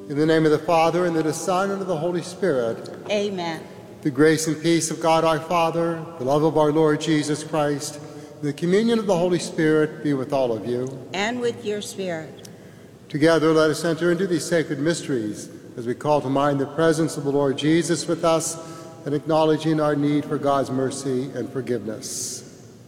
In the name of the Father, and of the Son, and of the Holy Spirit. Amen. The grace and peace of God our Father, the love of our Lord Jesus Christ, and the communion of the Holy Spirit be with all of you. And with your spirit. Together let us enter into these sacred mysteries as we call to mind the presence of the Lord Jesus with us and acknowledging our need for God's mercy and forgiveness.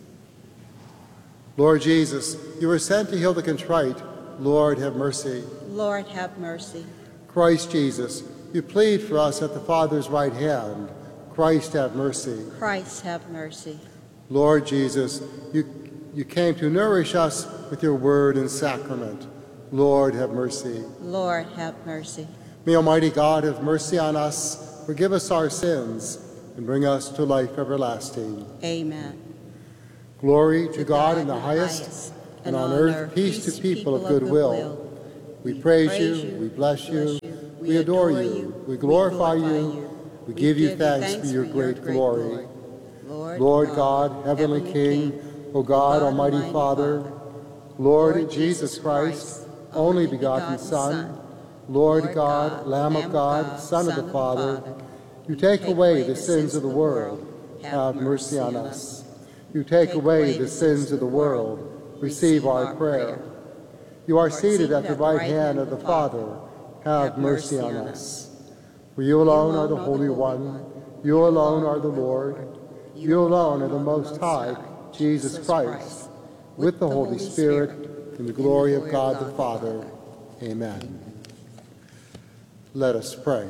Lord Jesus, you were sent to heal the contrite. Lord, have mercy. Lord, have mercy. Christ Jesus, you plead for us at the Father's right hand. Christ, have mercy. Christ, have mercy. Lord Jesus, you came to nourish us with your word and sacrament. Lord, have mercy. Lord, have mercy. May Almighty God have mercy on us, forgive us our sins, and bring us to life everlasting. Amen. Glory to God in the highest, and on earth peace to people of good will. We praise you, we bless you, we adore you, we glorify you, we give you thanks for your great glory. Lord God, heavenly King, O God, almighty Father, Lord Jesus Christ, only begotten Son, Lord God, Lamb of God, Son of the Father, you take away the sins of the world, have mercy on us. You take away the sins of the world, receive our prayer. You are seated at the right hand of the Father, have mercy on us. For you alone are the Holy One, you alone are the Lord, you alone are the Most High, Jesus Christ, with the Holy Spirit, in the glory of God the Father. Amen. Let us pray.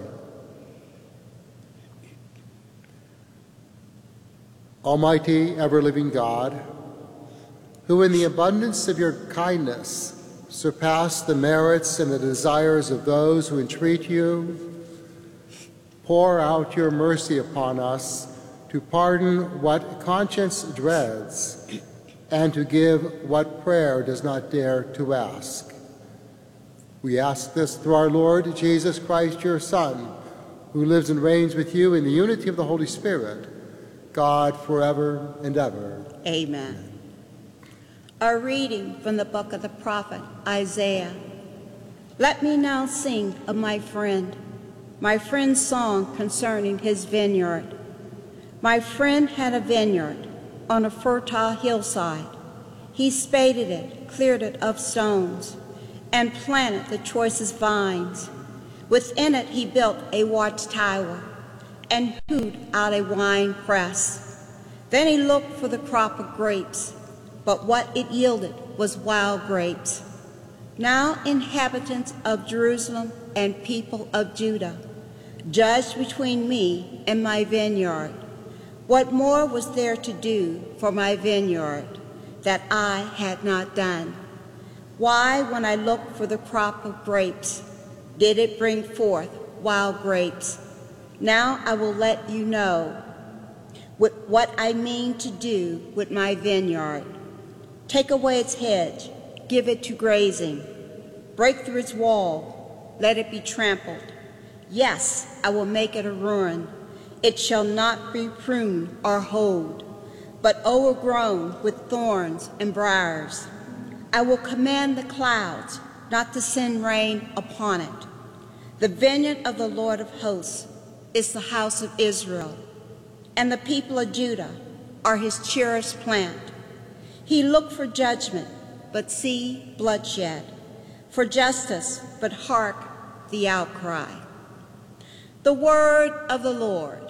Almighty, ever-living God, who in the abundance of your kindness surpass the merits and the desires of those who entreat you, pour out your mercy upon us to pardon what conscience dreads and to give what prayer does not dare to ask. We ask this through our Lord Jesus Christ, your Son, who lives and reigns with you in the unity of the Holy Spirit, God forever and ever. Amen. A reading from the book of the prophet Isaiah. Let me now sing of my friend's song concerning his vineyard. My friend had a vineyard on a fertile hillside. He spaded it, cleared it of stones, and planted the choicest vines. Within it he built a watchtower and hewed out a wine press. Then he looked for the crop of grapes, but what it yielded was wild grapes. Now, inhabitants of Jerusalem and people of Judah, judge between me and my vineyard. What more was there to do for my vineyard that I had not done? Why, when I looked for the crop of grapes, did it bring forth wild grapes? Now I will let you know what I mean to do with my vineyard. Take away its hedge, give it to grazing. Break through its wall, let it be trampled. Yes, I will make it a ruin. It shall not be pruned or hoed, but overgrown with thorns and briars. I will command the clouds not to send rain upon it. The vineyard of the Lord of hosts is the house of Israel, and the people of Judah are his cherished plant. He looked for judgment, but see bloodshed, for justice, but hark the outcry. The word of the Lord.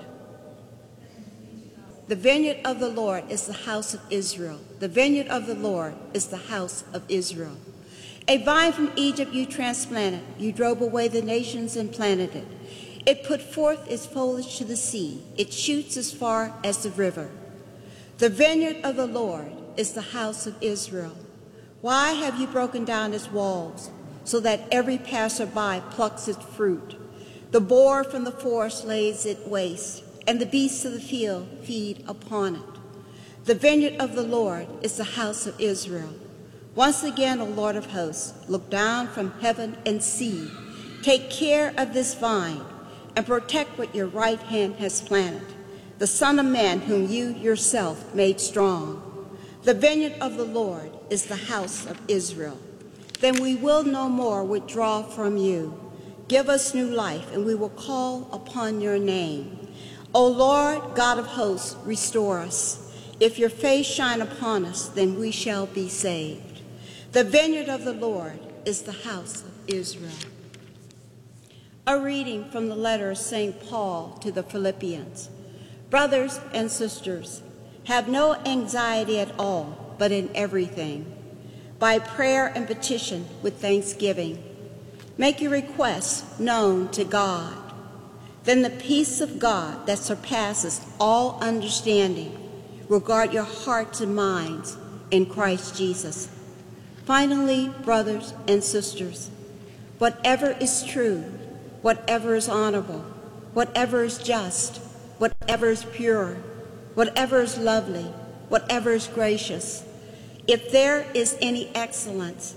The vineyard of the Lord is the house of Israel. The vineyard of the Lord is the house of Israel. A vine from Egypt you transplanted. You drove away the nations and planted it. It put forth its foliage to the sea. It shoots as far as the river. The vineyard of the Lord is the house of Israel. Why have you broken down its walls so that every passerby plucks its fruit? The boar from the forest lays it waste, and the beasts of the field feed upon it. The vineyard of the Lord is the house of Israel. Once again, O Lord of hosts, look down from heaven and see. Take care of this vine and protect what your right hand has planted, the Son of Man whom you yourself made strong. The vineyard of the Lord is the house of Israel. Then we will no more withdraw from you. give us new life, and we will call upon your name. O Lord, God of hosts, restore us. If your face shine upon us, then we shall be saved. The vineyard of the Lord is the house of Israel. A reading from the letter of St. Paul to the Philippians. Brothers and sisters, have no anxiety at all, but in everything, by prayer and petition with thanksgiving, make your requests known to God. Then the peace of God that surpasses all understanding will guard your hearts and minds in Christ Jesus. Finally, brothers and sisters, whatever is true, whatever is honorable, whatever is just, whatever is pure, whatever is lovely, whatever is gracious, if there is any excellence,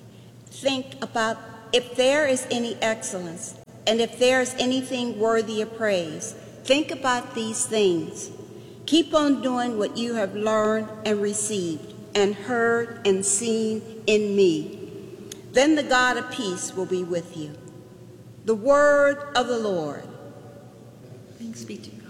if there is any excellence, and if there is anything worthy of praise, think about these things. Keep on doing what you have learned and received and heard and seen in me. Then the God of peace will be with you. The word of the Lord. Thanks be to God.